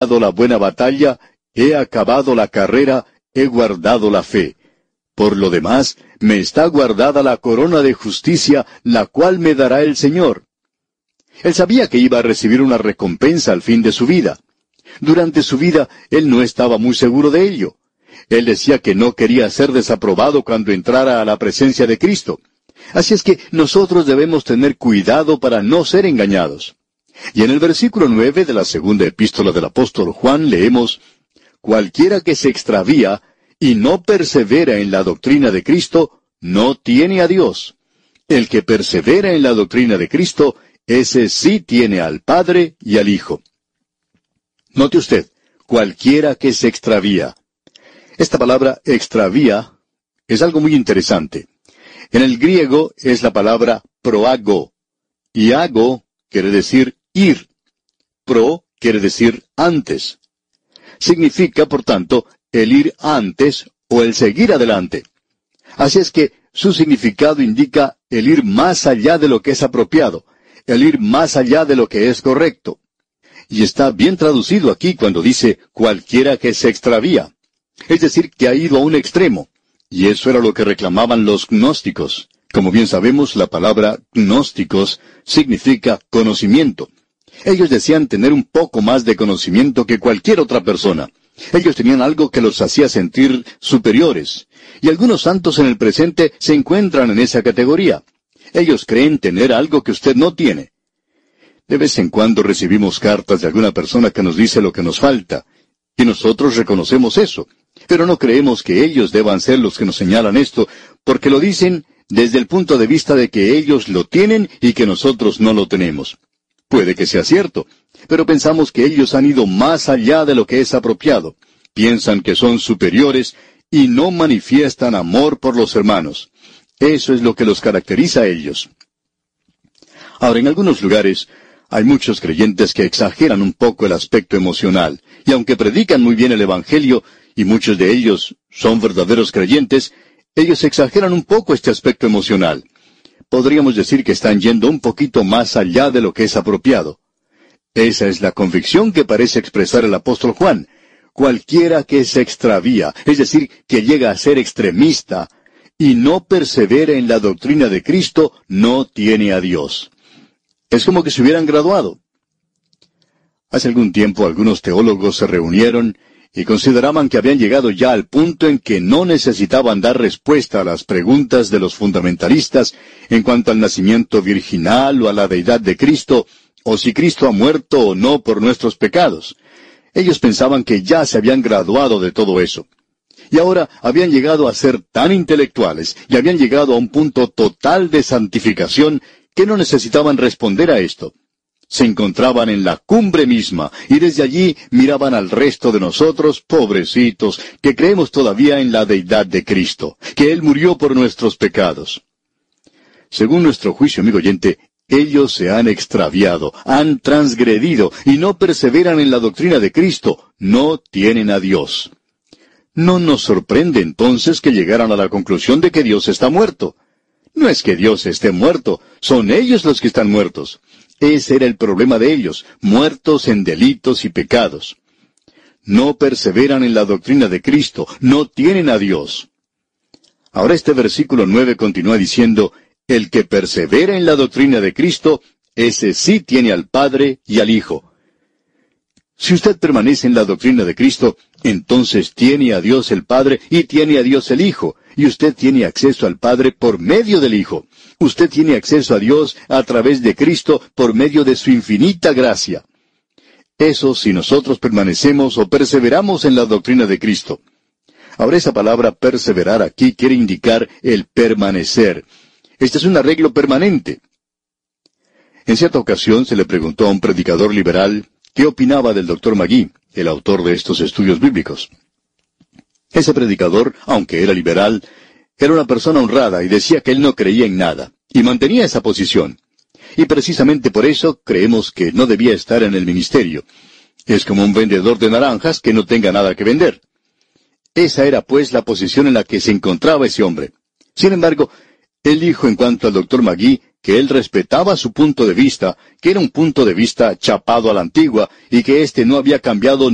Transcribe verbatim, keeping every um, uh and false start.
la buena batalla, he acabado la carrera, he guardado la fe. Por lo demás, me está guardada la corona de justicia, la cual me dará el Señor. Él sabía que iba a recibir una recompensa al fin de su vida. Durante su vida, él no estaba muy seguro de ello. Él decía que no quería ser desaprobado cuando entrara a la presencia de Cristo. Así es que nosotros debemos tener cuidado para no ser engañados. Y en el versículo nueve de la segunda epístola del apóstol Juan leemos: cualquiera que se extravía y no persevera en la doctrina de Cristo, no tiene a Dios. El que persevera en la doctrina de Cristo, ese sí tiene al Padre y al Hijo. Note usted, cualquiera que se extravía. Esta palabra extravía es algo muy interesante. En el griego es la palabra proago, y ago quiere decir ir. Pro quiere decir antes. Significa, por tanto, el ir antes o el seguir adelante. Así es que su significado indica el ir más allá de lo que es apropiado, el ir más allá de lo que es correcto. Y está bien traducido aquí cuando dice cualquiera que se extravía. Es decir, que ha ido a un extremo. Y eso era lo que reclamaban los gnósticos. Como bien sabemos, la palabra gnósticos significa conocimiento. Ellos decían tener un poco más de conocimiento que cualquier otra persona. Ellos tenían algo que los hacía sentir superiores. Y algunos santos en el presente se encuentran en esa categoría. Ellos creen tener algo que usted no tiene. De vez en cuando recibimos cartas de alguna persona que nos dice lo que nos falta. Y nosotros reconocemos eso. Pero no creemos que ellos deban ser los que nos señalan esto, porque lo dicen desde el punto de vista de que ellos lo tienen y que nosotros no lo tenemos. Puede que sea cierto, pero pensamos que ellos han ido más allá de lo que es apropiado. Piensan que son superiores y no manifiestan amor por los hermanos. Eso es lo que los caracteriza a ellos. Ahora, en algunos lugares hay muchos creyentes que exageran un poco el aspecto emocional, y aunque predican muy bien el Evangelio, y muchos de ellos son verdaderos creyentes, ellos exageran un poco este aspecto emocional. Podríamos decir que están yendo un poquito más allá de lo que es apropiado. Esa es la convicción que parece expresar el apóstol Juan. Cualquiera que se extravía, es decir, que llega a ser extremista, y no persevera en la doctrina de Cristo, no tiene a Dios. Es como que se hubieran graduado. Hace algún tiempo algunos teólogos se reunieron y consideraban que habían llegado ya al punto en que no necesitaban dar respuesta a las preguntas de los fundamentalistas en cuanto al nacimiento virginal o a la deidad de Cristo, o si Cristo ha muerto o no por nuestros pecados. Ellos pensaban que ya se habían graduado de todo eso. Y ahora habían llegado a ser tan intelectuales y habían llegado a un punto total de santificación que no necesitaban responder a esto. Se encontraban en la cumbre misma, y desde allí miraban al resto de nosotros, pobrecitos, que creemos todavía en la deidad de Cristo, que Él murió por nuestros pecados. Según nuestro juicio, amigo oyente, ellos se han extraviado, han transgredido, y no perseveran en la doctrina de Cristo, no tienen a Dios. No nos sorprende entonces que llegaran a la conclusión de que Dios está muerto. No es que Dios esté muerto, son ellos los que están muertos. Ese era el problema de ellos, muertos en delitos y pecados. No perseveran en la doctrina de Cristo, no tienen a Dios. Ahora este versículo nueve continúa diciendo, el que persevera en la doctrina de Cristo, ese sí tiene al Padre y al Hijo. Si usted permanece en la doctrina de Cristo, entonces tiene a Dios el Padre y tiene a Dios el Hijo, y usted tiene acceso al Padre por medio del Hijo. Usted tiene acceso a Dios a través de Cristo por medio de su infinita gracia. Eso si nosotros permanecemos o perseveramos en la doctrina de Cristo. Ahora esa palabra perseverar aquí quiere indicar el permanecer. Este es un arreglo permanente. En cierta ocasión se le preguntó a un predicador liberal qué opinaba del doctor Magui, el autor de estos estudios bíblicos. Ese predicador, aunque era liberal, era una persona honrada y decía que él no creía en nada, y mantenía esa posición. Y precisamente por eso creemos que no debía estar en el ministerio. Es como un vendedor de naranjas que no tenga nada que vender. Esa era pues la posición en la que se encontraba ese hombre. Sin embargo, él dijo en cuanto al doctor Magui que él respetaba su punto de vista, que era un punto de vista chapado a la antigua, y que éste no había cambiado